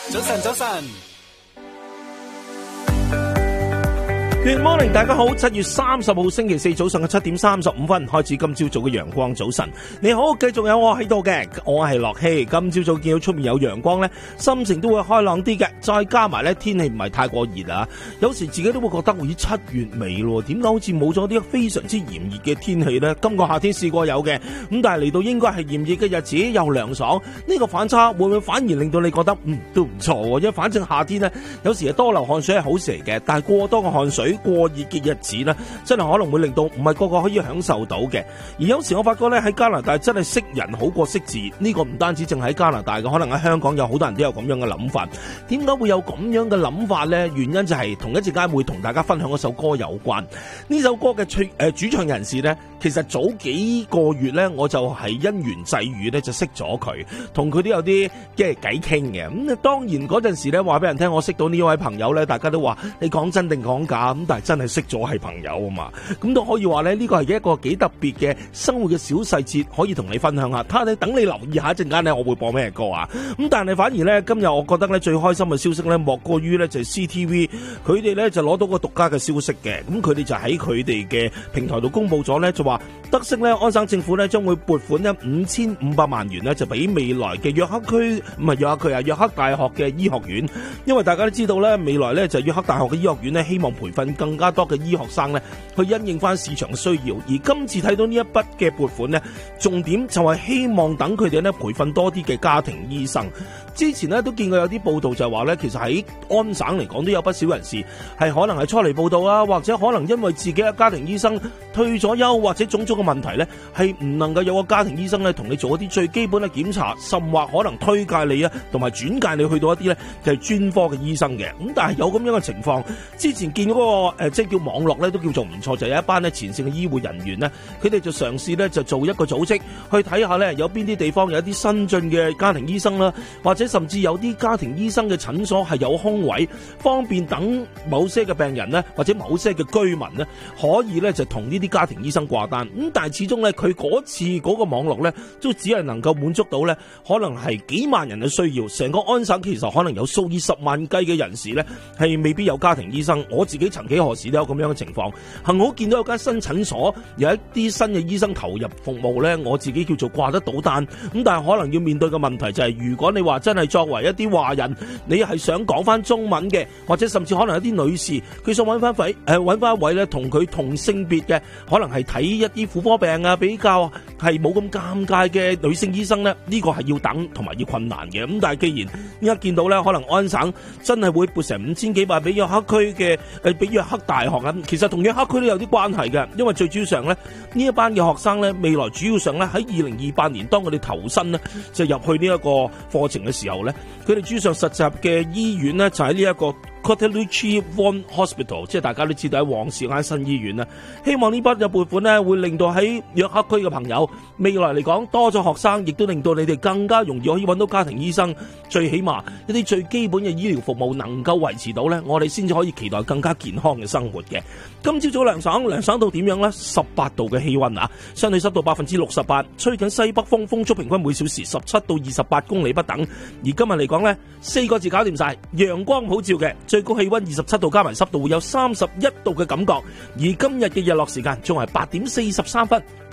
早晨，早晨。 Good morning， 大家好，7月30號星期四早上嘅7點35分開始今朝早嘅陽光早晨。你好，繼續有我喺度嘅，我係樂希。今朝早見到出面有陽光呢，心情都會開朗啲嘅。再加埋呢，天氣唔係太過熱啊，有時自己都會覺得好似7月尾咯，點解好似冇咗啲非常之炎熱嘅天氣呢？今個夏天試過有嘅，咁但係嚟到應該係炎熱嘅日子又涼爽，呢個反差會唔會反而令到你覺得都唔錯？因為反正夏天呢，有時係多流汗水係好事嚟嘅，但係過多嘅汗水過熱嘅日子呢，真係可能會令到唔係個個可以享受到嘅。而有時我發覺呢，喺加拿大真係識人好過識字，呢個唔單止淨喺加拿大嘅，可能喺香港有好多人都有咁樣嘅諗法。點解會有咁樣嘅諗法呢？原因就係同一陣間會同大家分享一首歌有關。呢首歌嘅主唱人士呢，其實早幾個月呢，我就係因緣際遇呢就識咗佢，同佢都有啲偈傾嘅。咁當然嗰陣時呢，話俾人聽我識到呢位朋友呢，大家都話你講真定講假，咁但係真係識咗係朋友啊嘛，咁都可以話咧，呢個係一個幾特別嘅生活嘅小細節，可以同你分享下。睇下你等你留意下一陣間咧，我會播咩歌啊？咁但係反而咧，今日我覺得咧最開心嘅消息咧，莫過於咧就係 CTV 佢哋咧就攞到個獨家嘅消息嘅。咁佢哋就喺佢哋嘅平台度公布咗咧，就話得悉咧安省政府咧將會撥款咧5500萬元咧，就俾未來嘅約克大學嘅醫學院。因為大家都知道咧，未來咧就約克大學嘅醫學院咧，希望培訓更加多嘅醫學生咧，去因應翻市場嘅需要。而今次睇到呢一筆嘅撥款咧，重點就係希望等佢哋咧培訓多啲嘅家庭醫生。之前咧都見過有啲報道就係話咧，其實喺安省嚟講都有不少人士係可能係初嚟報到啦，或者可能因為自己嘅家庭醫生退咗休，或者種種嘅問題咧，係唔能夠有個家庭醫生咧同你做一啲最基本嘅檢查，甚或可能推介你啊，同埋轉介你去到一啲咧就係專科嘅醫生嘅。咁但係有咁樣嘅情況，之前見到嗰個即係叫網絡咧都叫做唔錯，就係有一班咧前線嘅醫護人員咧，佢哋就嘗試咧就做一個組織去睇下咧有邊啲地方有一啲新進嘅家庭醫生啦，或者甚至有啲家庭醫生嘅診所係有空位，方便等某些嘅病人呢，或者某些嘅居民呢，可以呢就同呢啲家庭醫生掛單。咁但係始終呢，佢嗰次嗰個網絡呢，都只係能夠滿足到呢，可能係幾萬人嘅需要。成個安省其實可能有數以十萬計嘅人士呢，係未必有家庭醫生。我自己曾幾何時都有咁樣嘅情況。幸好見到有間新診所有一啲新嘅醫生投入服務呢，我自己叫做掛得到單。咁但係可能要面對嘅問題就係，如果你話真係作為一啲華人，你係想講翻中文嘅，或者甚至可能一啲女士，佢想揾翻一位咧同佢同性別嘅，可能係睇一啲婦科病啊，比較係冇咁尷尬嘅女性醫生呢，呢個係要等同埋要困難嘅。咁但係既然依家見到呢，可能安省真係會撥成5000幾萬俾約克區嘅俾約克大學啊，其實同約克區都有啲關係嘅，因為最主要上呢，呢一班嘅學生呢，未來主要上呢，喺2028年當佢哋投身呢，就入去呢一個課程嘅時候呢，佢哋主要上實習嘅醫院呢，就喺呢一個Cartolucci Vaughan Hospital， 即係大家都知道喺旺士間新醫院啦。希望呢筆嘅撥款呢，會令到喺約克區嘅朋友未來嚟講多咗學生，亦都令到你哋更加容易可以揾到家庭醫生。最起碼一啲最基本嘅醫療服務能夠維持到呢，我哋先至可以期待更加健康嘅生活嘅。今朝早涼爽到點樣呢？18度嘅氣溫啊，相對濕度68%，吹緊西北風，風速平均每小時17到28公里不等。而今日嚟講呢，4個字搞掂晒，陽光普照嘅。最高氣溫27度，加埋濕度會有31度嘅感覺。而今日嘅日落時間仲係8點43分。